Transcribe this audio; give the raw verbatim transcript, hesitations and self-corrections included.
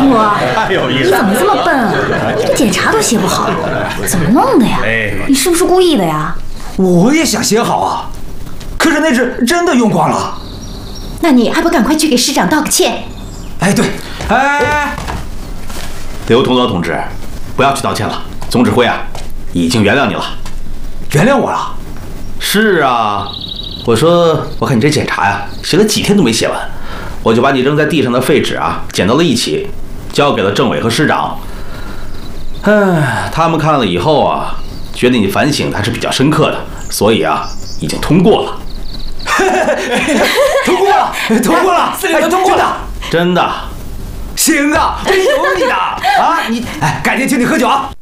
成国， 太有意思你怎么这么笨啊？一个检查都写不好，怎么弄的呀？你是不是故意的呀？ 我也想写好啊，可是那纸真的用光了。 那你还不赶快去给师长道个歉？ 哎，对，哎， 刘同德同志，不要去道歉了，总指挥啊，已经原谅你了。 原谅我了？ 是啊，我说，我看你这检查呀，写了几天都没写完，我就把你扔在地上的废纸啊捡到了一起，交给了政委和师长。唉，他们看了以后啊，觉得你反省还是比较深刻的，所以啊，已经通过了。 通过了，通过了，司令都通过了， 真的。 行啊，我有你的啊！你哎，改天请你喝酒啊！